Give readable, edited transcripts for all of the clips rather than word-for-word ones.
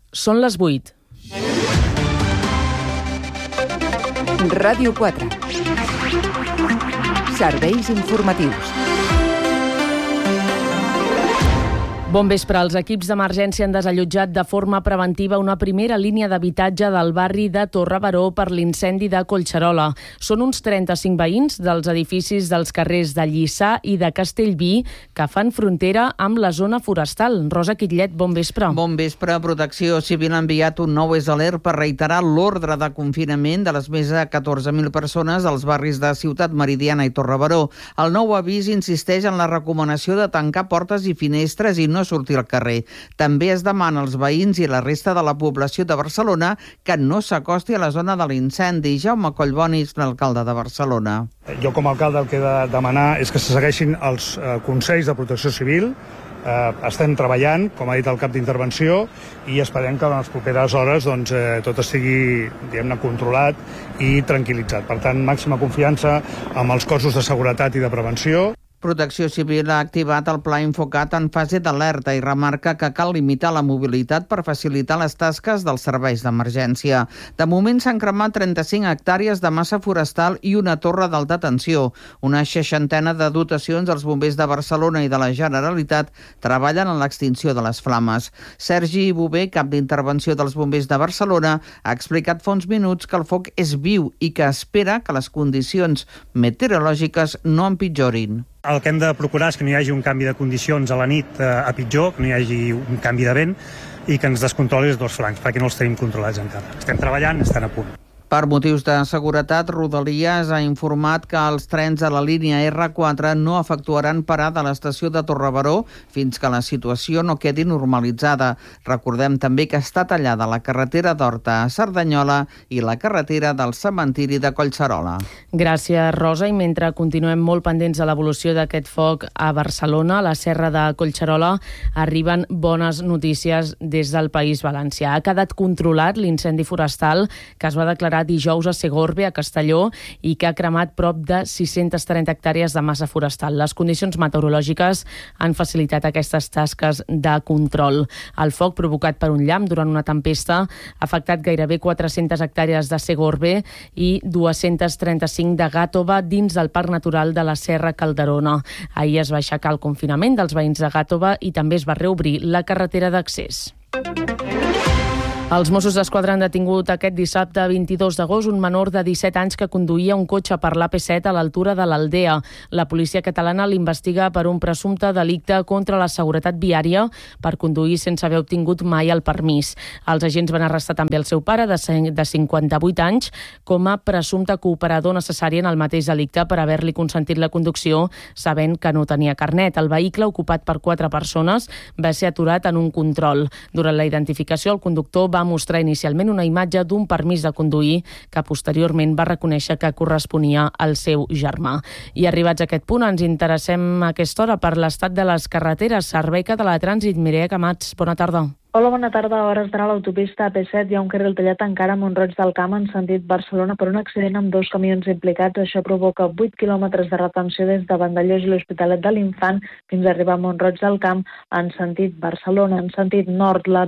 Són les 8. Ràdio 4. Serveis informatius. Bon vespre. Els equips d'emergència han desallotjat de forma preventiva una primera línia d'habitatge del barri de Torre-Baró per l'incendi de Collserola. Són uns 35 veïns dels edificis dels carrers de Lliçà i de Castellví que fan frontera amb la zona forestal. Rosa Quitllet, bon vespre. Bon vespre. Protecció Civil ha enviat un nou alert per reiterar l'ordre de confinament de les més de 14.000 persones als barris de Ciutat Meridiana i Torre-Baró. El nou avís insisteix en la recomanació de tancar portes i finestres i no sortir al carrer. També es demana als veïns i la resta de la població de Barcelona que no s'acosti a la zona de l'incendi. Jaume Collbonis, l'alcalde de Barcelona. Jo com a alcalde el que he de demanar és que se segueixin els consells de protecció civil. Estem treballant, com ha dit el cap d'intervenció, i esperem que en les properes hores tot estigui controlat i tranquil·litzat. Per tant, màxima confiança amb els cossos de seguretat i de prevenció. Protecció Civil ha activat el pla Infocat en fase d'alerta i remarca que cal limitar la mobilitat per facilitar les tasques dels serveis d'emergència. De moment s'han cremat 35 hectàrees de massa forestal i una torre d'alta tensió. Una 60 de dotacions dels bombers de Barcelona i de la Generalitat treballen en l'extinció de les flames. Sergi Bové, cap d'intervenció dels bombers de Barcelona, ha explicat fa uns minuts que el foc és viu i que espera que les condicions meteorològiques no empitjorin. El que hem de procurar és que no hi hagi un canvi de condicions a la nit a pitjor, que no hi hagi un canvi de vent i que ens descontroli els dos flancs, perquè no els tenim controlats encara. Estem treballant, estan a punt. Per motius de seguretat, Rodalies ha informat que els trens de la línia R4 no efectuaran parada a l'estació de Torre-Baró fins que la situació no quedi normalitzada. Recordem també que està tallada la carretera d'Horta a Cerdanyola i la carretera del cementiri de Collserola. Gràcies, Rosa. I mentre continuem molt pendents de l'evolució d'aquest foc a Barcelona, a la serra de Collserola, arriben bones notícies des del País Valencià. Ha quedat controlat l'incendi forestal que es va declarar dijous a Segorbe, a Castelló, i que ha cremat prop de 630 hectàrees de massa forestal. Les condicions meteorològiques han facilitat aquestes tasques de control. El foc, provocat per un llamp durant una tempesta, ha afectat gairebé 400 hectàrees de Segorbe i 235 de Gàtova dins del Parc Natural de la Serra Calderona. Ahir es va aixecar el confinament dels veïns de Gàtova i també es va reobrir la carretera d'accés. Els Mossos d'Esquadra han detingut aquest dissabte 22 d'agost un menor de 17 anys que conduïa un cotxe per l'AP7 a l'altura de l'Aldea. La policia catalana l'investiga per un presumpte delicte contra la seguretat viària per conduir sense haver obtingut mai el permís. Els agents van arrestar també el seu pare, de 58 anys, com a presumpte cooperador necessari en el mateix delicte per haver-li consentit la conducció sabent que no tenia carnet. El vehicle, ocupat per 4 persones, va ser aturat en un control. Durant la identificació, el conductor va mostrar inicialment una imatge d'un permís de conduir que posteriorment va reconèixer que corresponia al seu germà. I arribats a aquest punt ens interessem a aquesta hora per l'estat de les carreteres. Servei Català de Trànsit, Mireia Camats, bona tarda. Hola, bona tarda. A hores d'ara a l'autopista AP7 hi ha un carril tallat encara a Mont-roig del Camp en sentit Barcelona per un accident amb 2 camions implicats. Això provoca 8 quilòmetres de retenció des de Vandellòs i l'Hospitalet de l'Infant fins a arribar a Mont-roig del Camp en sentit Barcelona. En sentit nord, la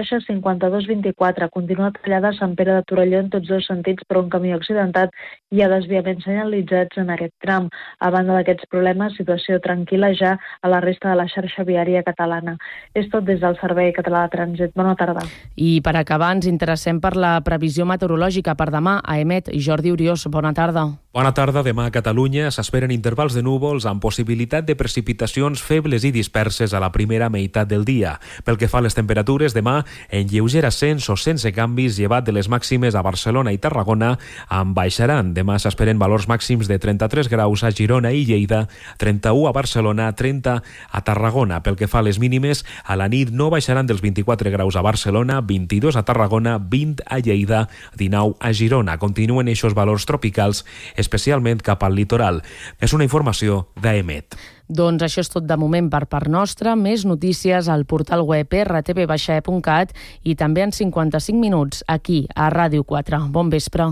BB-5224 continua tallada a Sant Pere de Torelló en tots dos sentits per un camió accidentat i hi ha desviaments senyalitzats en aquest tram. A banda d'aquests problemes, situació tranquil·la ja a la resta de la xarxa viària catalana. És tot des del Servei Català de Trànsit. Bona tarda. I per acabar ens interessem per la previsió meteorològica per demà. A EMET, Jordi Oriós, bona tarda. Bona tarda. Demà a Catalunya s'esperen intervals de núvols amb possibilitat de precipitacions febles i disperses a la primera meitat del dia. Pel que fa a les temperatures, demà en lleuger ascens o sense canvis, llevat de les màximes a Barcelona i Tarragona, en baixaran. Demà s'esperen valors màxims de 33 graus a Girona i Lleida, 31 a Barcelona, 30 a Tarragona. Pel que fa a les mínimes, a la nit no baixaran dels 24 graus a Barcelona, 22 a Tarragona, 20 a Lleida, 19 a Girona. Continuen eixos valors tropicals, especialment cap al litoral. És una informació d'EMET. Doncs això és tot de moment per part nostra. Més notícies al portal web rtv-e.cat i també en 55 minuts aquí a Ràdio 4. Bon vespre.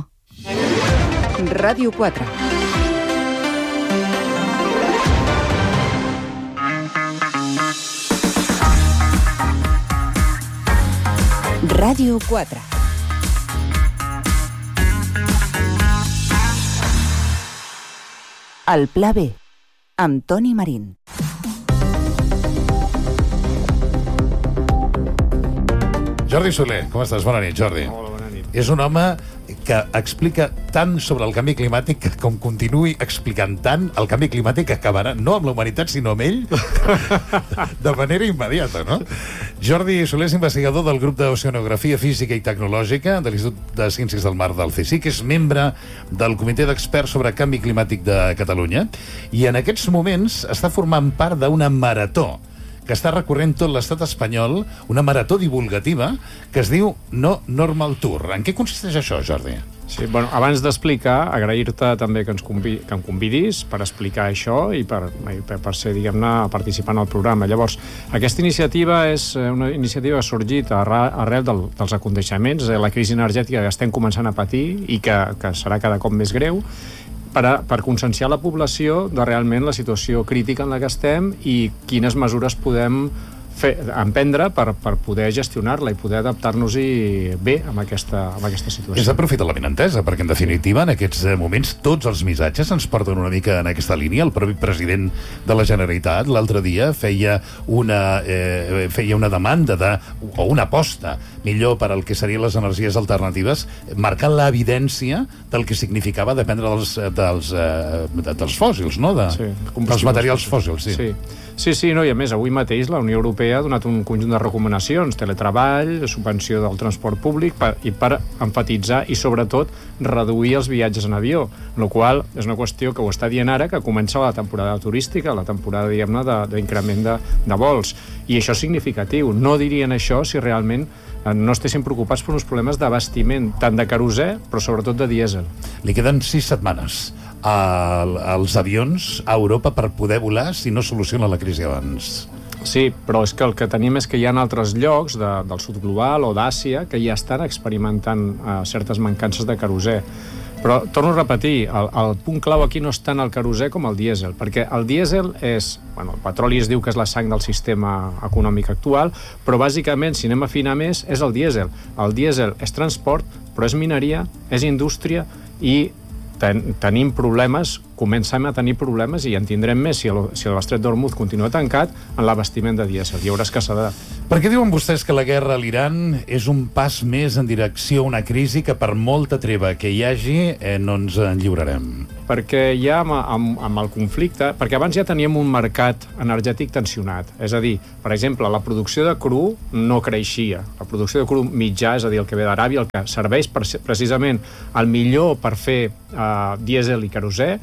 Ràdio 4. Ràdio 4. El Pla B, amb Toni Marín. Jordi Soler, com estàs? Bona nit, Jordi. Hola, bona nit. És un home que explica tant sobre el canvi climàtic que com continuï explicant tant, el canvi climàtic acabarà no amb la humanitat, sinó amb ell de manera immediata, no? Jordi Soler és investigador del grup d'Oceanografia Física i Tecnològica de l'Institut de Ciències del Mar del CSIC, és membre del Comitè d'Experts sobre Canvi Climàtic de Catalunya i en aquests moments està formant part d'una marató que està recorrent tot l'estat espanyol, una marató divulgativa que es diu No Normal Tour. En què consisteix això, Jordi? Sí, bueno, abans d'explicar, agrair-te també que em convidis per explicar això i per ser, diguem-ne, participant al programa. Llavors, aquesta iniciativa és una iniciativa que ha sorgit arrel dels aconteixements, la crisi energètica que estem començant a patir i que serà cada cop més greu, per conscienciar la població de realment la situació crítica en la que estem i quines mesures podem emprendre per poder gestionar-la i poder adaptar-nos-hi bé amb aquesta situació. És aprofitar la benentesa, perquè en definitiva en aquests moments tots els missatges ens porten una mica en aquesta línia. El propi president de la Generalitat l'altre dia feia una demanda o una aposta millor per al que serien les energies alternatives, marcant l'evidència del que significava dependre dels fòssils, no? Dels materials fòssils, sí. Sí, no, i a més, avui mateix la Unió Europea ha donat un conjunt de recomanacions, teletreball, subvenció del transport públic, per emfatitzar i, sobretot, reduir els viatges en avió, la qual és una qüestió que ho està dient ara, que comença la temporada turística, la temporada, diguem-ne, d'increment de vols. I això és significatiu. No dirien això si realment no estessin preocupats per uns problemes d'abastiment, tant de querosè, però sobretot de dièsel. Li queden 6 setmanes als avions a Europa per poder volar si no soluciona la crisi abans. Sí, però és que el que tenim és que hi ha altres llocs del sud global o d'Àsia que ja estan experimentant certes mancances de querosè. Però, torno a repetir, el punt clau aquí no és tant el querosè com el dièsel, perquè el dièsel és... Bueno, el petroli es diu que és la sang del sistema econòmic actual, però bàsicament, si anem a afinar més, és el dièsel. El dièsel és transport, però és mineria, és indústria i tenim problemes, comencem a tenir problemes i en tindrem més si l'estret d'Hormuz continua tancat en l'abastiment de dièsel. Hi haurà escassedat. Per què diuen vostès que la guerra a l'Iran és un pas més en direcció a una crisi que per molta treva que hi hagi no ens en lliurarem? Perquè ja amb el conflicte... Perquè abans ja teníem un mercat energètic tensionat. És a dir, per exemple, la producció de cru no creixia. La producció de cru mitjà, és a dir, el que ve d'Aràbia, el que serveix precisament el millor per fer dièsel i querosè,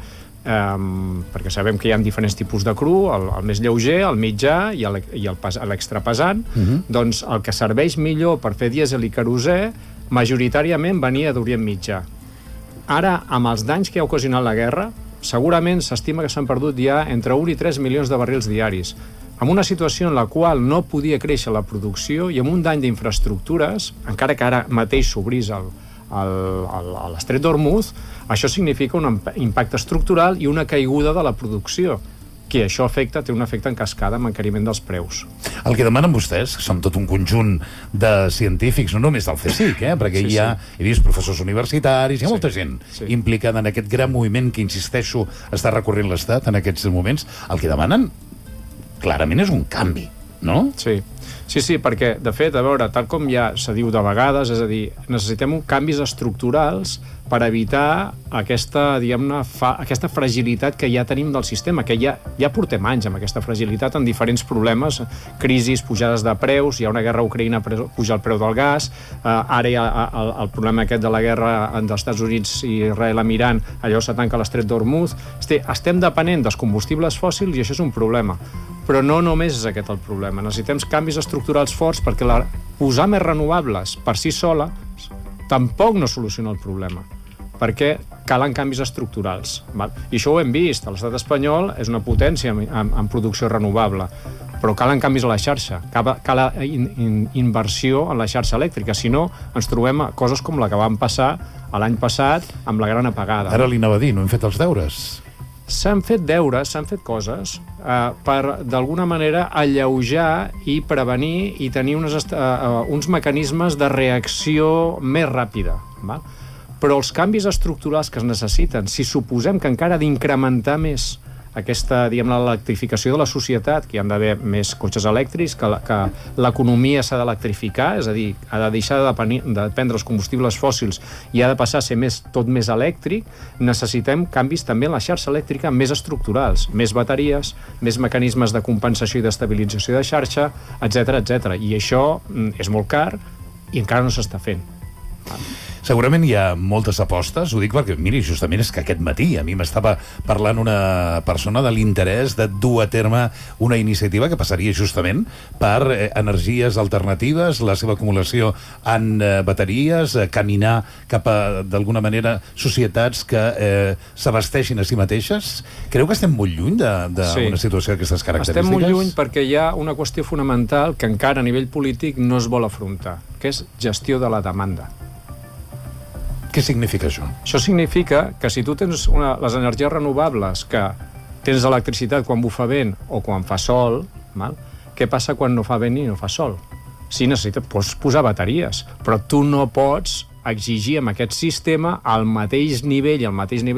perquè sabem que hi ha diferents tipus de cru, el més lleuger, el mitjà i l'extrapesant. Doncs el que serveix millor per fer dièsel i querosè majoritàriament venia d'Orient Mitjà. Ara, amb els danys que ha ocasionat la guerra, segurament s'estima que s'han perdut ja entre 1 i 3 milions de barrils diaris. En una situació en la qual no podia créixer la producció i amb un dany d'infraestructures, encara que ara mateix s'obrís l'estret d'Hormuz, això significa un impacte estructural i una caiguda de la producció, que això té un efecte en cascada amb encariment dels preus. El que demanen vostès, que som tot un conjunt de científics, no només del CSIC, perquè he vist professors universitaris, hi ha molta gent implicada en aquest gran moviment que, insisteixo, està recorrent l'Estat en aquests moments. El que demanen, clarament, és un canvi, no? Sí, perquè, de fet, a veure, tal com ja se diu de vegades, és a dir, necessitem canvis estructurals per evitar aquesta, diguem-ne, aquesta fragilitat que ja tenim del sistema, que ja portem anys amb aquesta fragilitat en diferents problemes, crisis, pujades de preus, hi ha una guerra a Ucraïna, puja el preu del gas, ara hi ha el problema aquest de la guerra dels Estats Units i Israel amb Iran, allò se tanca l'estret d'Hormuz. Estem depenent dels combustibles fòssils i això és un problema. Però no només és aquest el problema. Necessitem canvis estructurals forts perquè posar més renovables per si sola tampoc no soluciona el problema, perquè calen canvis estructurals. I això ho hem vist. L'estat espanyol és una potència en producció renovable, però calen canvis a la xarxa, cal inversió en la xarxa elèctrica, si no ens trobem coses com la que van passar l'any passat amb la gran apagada. Ara li anava a dir, no hem fet els deures. S'han fet deures, s'han fet coses per, d'alguna manera, alleujar i prevenir i tenir uns mecanismes de reacció més ràpida. Val? Però els canvis estructurals que es necessiten, si suposem que encara ha d'incrementar més aquesta, diguem, l'electrificació de la societat, que hi ha d'haver més cotxes elèctrics, que l'economia s'ha d'electrificar, és a dir, ha de deixar de dependre dels combustibles fòssils i ha de passar a ser tot més elèctric, necessitem canvis també en la xarxa elèctrica més estructurals, més bateries, més mecanismes de compensació i d'estabilització de xarxa, etc. I això és molt car i encara no s'està fent. Segurament hi ha moltes apostes, ho dic perquè, miri, justament és que aquest matí a mi m'estava parlant una persona de l'interès de dur a terme una iniciativa que passaria justament per energies alternatives, la seva acumulació en bateries, caminar cap a, d'alguna manera, societats que s'abasteixin a si mateixes. Creu que estem molt lluny d'una situació d'aquestes característiques? Estem molt lluny perquè hi ha una qüestió fonamental que encara a nivell polític no es vol afrontar, que és gestió de la demanda. Què significa això? Això significa que si tu tens les energies renovables, que tens electricitat quan bufa vent o quan fa sol, què passa quan no fa vent i no fa sol? Sí, pots posar bateries, però tu no pots exigir amb aquest sistema el mateix nivell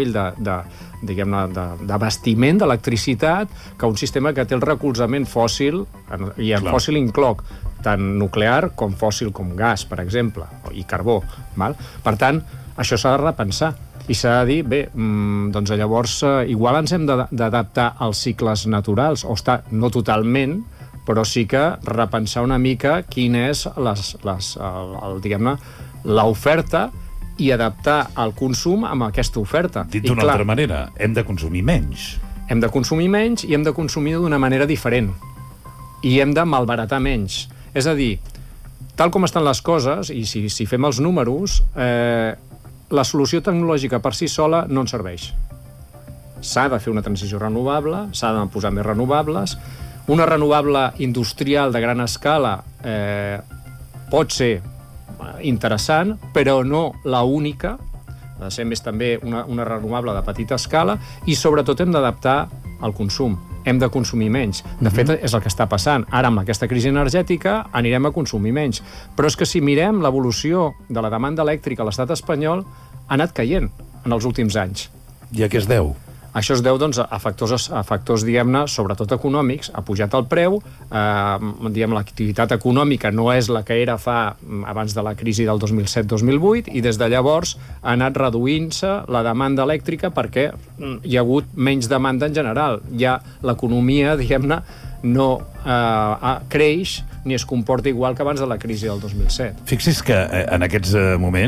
d'abastiment d'electricitat que un sistema que té el recolzament fòssil, i en fòssil incloc tant nuclear com fòssil com gas, per exemple, i carbó. Per tant, això s'ha de repensar i s'ha de dir, bé, doncs llavors igual ens hem d'adaptar als cicles naturals, o no totalment, però sí que repensar una mica quina és l'oferta i adaptar el consum amb aquesta oferta. Dit d'una altra manera, hem de consumir menys. Hem de consumir menys i hem de consumir d'una manera diferent. I hem de malbaratar menys. És a dir, tal com estan les coses, i si fem els números, la solució tecnològica per si sola no ens serveix. S'ha de fer una transició renovable, s'ha de posar més renovables. Una renovable industrial de gran escala pot ser interessant, però no la única. Ha de ser més també una renovable de petita escala i sobretot hem d'adaptar al consum. Hem de consumir menys. De fet, és el que està passant. Ara, amb aquesta crisi energètica, anirem a consumir menys. Però és que si mirem l'evolució de la demanda elèctrica a l'estat espanyol, ha anat caient en els últims anys. I a què es deu? Això es deu a factors, diguem-ne, sobretot econòmics. Ha pujat el preu, l'activitat econòmica no és la que era abans de la crisi del 2007-2008 i des de llavors ha anat reduint-se la demanda elèctrica perquè hi ha hagut menys demanda en general. Ja l'economia, diguem-ne, no creix ni es comporta igual que abans de la crisi del 2007. Fixi's que en aquests moments